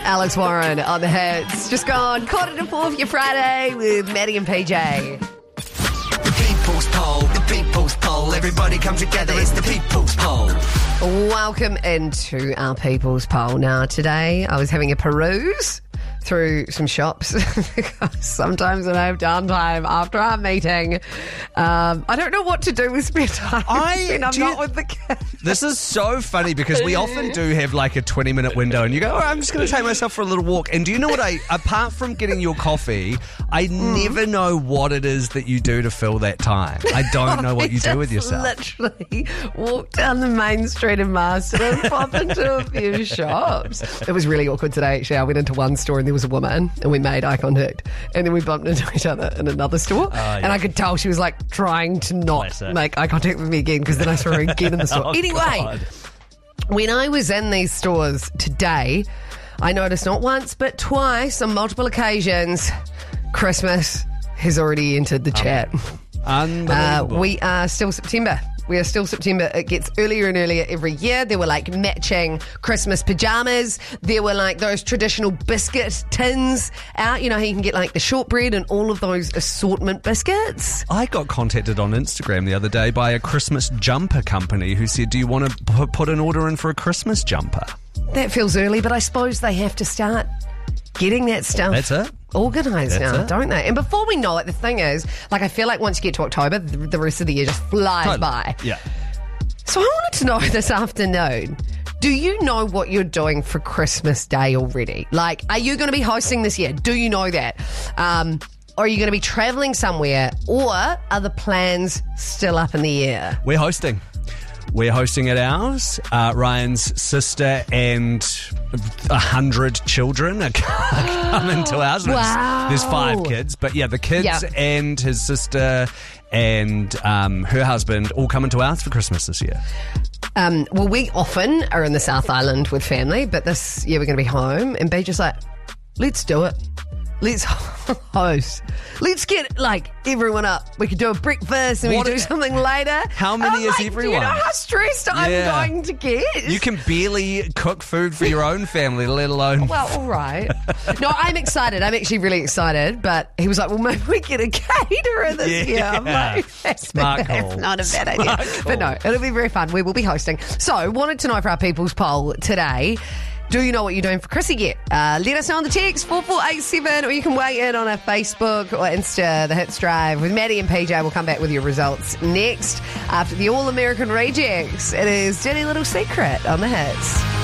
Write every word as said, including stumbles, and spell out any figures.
Alex Warren on the hits. Just gone quarter to four for your Friday with Maddie and P J. The People's Poll, the People's Poll. Everybody come together, it's the People's Poll. Welcome into our People's Poll. Now, today I was having a peruse through some shops because sometimes when I have downtime after our meeting, um, I don't know what to do with spare time I, when I'm do not you- with the kids. This is so funny because we often do have like a twenty minute window and you go, oh, I'm just going to take myself for a little walk. And do you know what I, apart from getting your coffee, I never know what it is that you do to fill that time. I don't know what you do with yourself. Literally walk down the main street in Marston and pop into a few shops. It was really awkward today, actually. I went into one store and there was a woman and we made eye contact. And then we bumped into each other in another store. yeah. And I could tell she was like trying to not Classic. make eye contact with me again because then I saw her again in the store. Oh, anyway, God. when I was in these stores today, I noticed not once but twice on multiple occasions, Christmas has already entered the chat. Uh, Unbelievable. we are still September. We are still September. It gets earlier and earlier every year. There were like matching Christmas pajamas. There were like those traditional biscuit tins out. You know how you can get like the shortbread and all of those assortment biscuits. I got contacted on Instagram the other day by a Christmas jumper company who said, do you want to p- put an order in for a Christmas jumper? That feels early, but I suppose they have to start getting that stuff That's it. organised That's now, it. don't they? And before we know it, the thing is, like I feel like once you get to October, the, the rest of the year just flies Totally. by. Yeah. So I wanted to know this afternoon, do you know what you're doing for Christmas Day already? Like, are you going to be hosting this year? Do you know that? Um, or are you going to be travelling somewhere? Or are the plans still up in the air? We're hosting. We're hosting at ours. Uh, Ryan's sister and a hundred children are coming to ours. And it's- Wow. There's five kids, but yeah, the kids Yeah. and his sister and um, her husband all coming to ours for Christmas this year. Um, well, we often are in the South Island with family, but this year we're going to be home. And B just like, let's do it. Let's host. Let's get like everyone up. We could do a breakfast and we What could do a- something later. How many I'm is like, Do you everyone? know how stressed I'm Yeah. going to get? You can barely cook food for your own family, let alone... Well, all right. No, I'm excited. I'm actually really excited. But he was like, well, maybe we get a caterer this Yeah. year. I'm like, that's, Smart that's call. not a bad idea. Smart But no, it'll be very fun. We will be hosting. So, wanted to know for our People's Poll today, do you know what you're doing for Chrissy yet? Uh, let us know on the text, four four eight seven, or you can weigh in on our Facebook or Insta, The Hits Drive. With Maddie and P J, we'll come back with your results next after the All-American Rejects. It is Dirty Little Secret on The Hits.